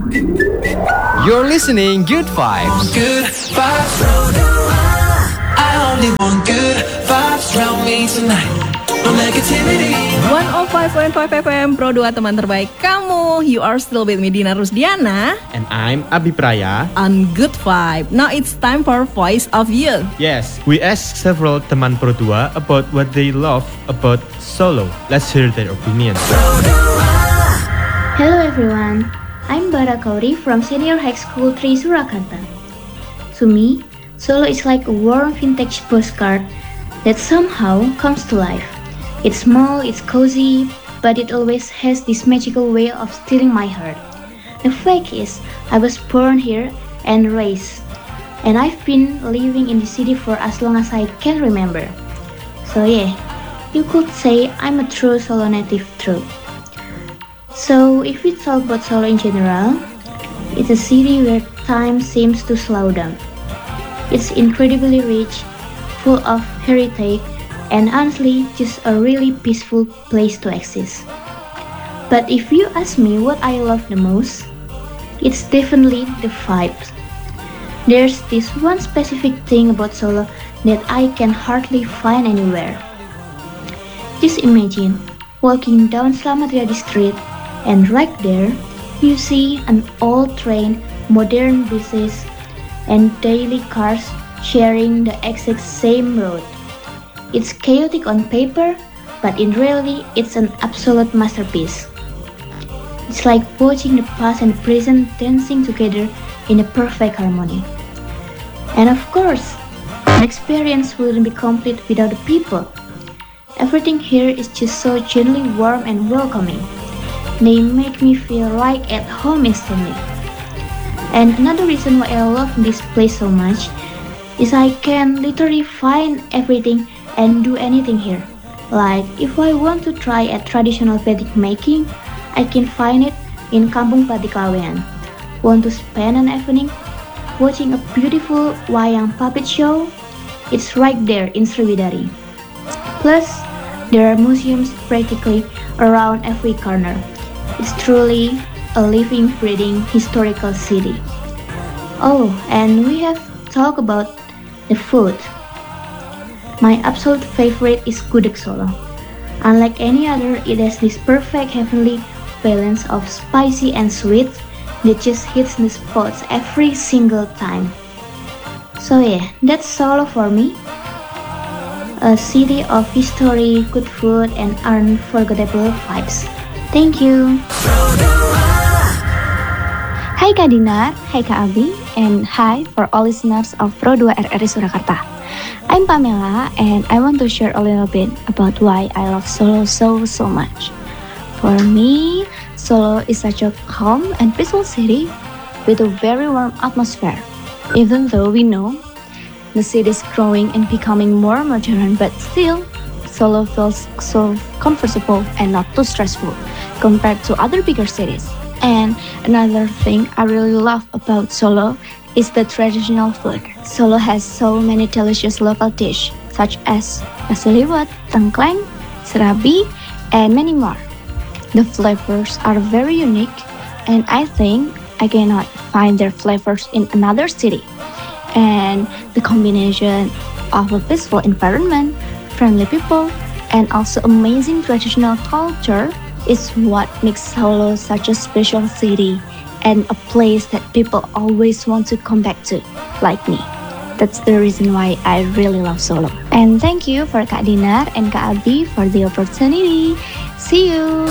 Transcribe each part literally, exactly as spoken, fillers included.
You're listening Good Vibes. Good vibes. I only want good vibes around me tonight. No negativity. seratus lima koma lima F M Pro dua teman terbaik kamu. You are still with me Dina Rusdiana And I'm Abi Praya on Good Vibe. Now it's time for Voice of Youth. Yes, we asked several teman Pro dua about what they love about Solo. Let's hear their opinions. Hello everyone, I'm Bara Kauri from Senior High School three Surakarta. To me, Solo is like a warm vintage postcard that somehow comes to life. It's small, it's cozy, but it always has this magical way of stealing my heart. The fact is, I was born here and raised, and I've been living in the city for as long as I can remember. So yeah, you could say I'm a true Solo native too. So if we talk about Solo in general, it's a city where time seems to slow down. It's incredibly rich, full of heritage, and honestly just a really peaceful place to exist. But if you ask me what I love the most, it's definitely the vibes. There's this one specific thing about Solo that I can hardly find anywhere. Just imagine walking down Slamet Riyadi Street, and right there you see an old train, modern buses, and daily cars sharing the exact same road. It's chaotic on paper, but in reality it's an absolute masterpiece. It's like watching the past and present dancing together in a perfect harmony. And of course, the experience wouldn't be complete without the people. Everything here is just so genuinely warm and welcoming. They make me feel right at home instantly. And another reason why I love this place so much is I can literally find everything and do anything here. Like if I want to try a traditional batik making, I can find it in Kampung Batik Lawean. Want to spend an evening watching a beautiful wayang puppet show? It's right there in Sriwidari. Plus, there are museums practically around every corner. It's truly a living, breathing historical city. Oh, and we have talked about the food. My absolute favorite is Gudeg Solo. Unlike any other, it has this perfect heavenly balance of spicy and sweet that just hits the spots every single time. So yeah, that's Solo for me. A city of history, good food, and unforgettable vibes. Thank you. Hai Kak Dinar, hai Kak Abi, and hi for all listeners of Pro dua R R I Surakarta. I'm Pamela, and I want to share a little bit about why I love Solo so, so much. For me, Solo is such a calm and peaceful city with a very warm atmosphere. Even though we know the city is growing and becoming more modern, but still, Solo feels so comfortable and not too stressful compared to other bigger cities. And another thing I really love about Solo is the traditional food. Solo has so many delicious local dishes such as nasi liwet, tengkleng, serabi, and many more. The flavors are very unique, and I think I cannot find their flavors in another city. And the combination of a peaceful environment, friendly people, and also amazing traditional culture is what makes Solo such a special city and a place that people always want to come back to, like me. That's the reason why I really love Solo. And thank you for Kak Dinar and Kak Abi for the opportunity. See you!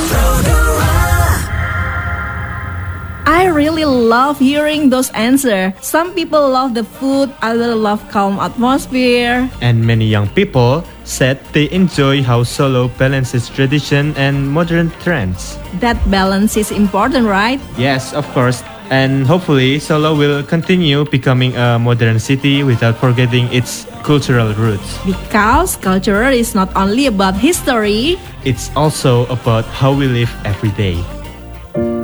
I really love hearing those answers. Some people love the food, others love calm atmosphere. And many young people said they enjoy how Solo balances tradition and modern trends. That balance is important, right? Yes, of course. And hopefully Solo will continue becoming a modern city without forgetting its cultural roots. Because culture is not only about history, it's also about how we live every day.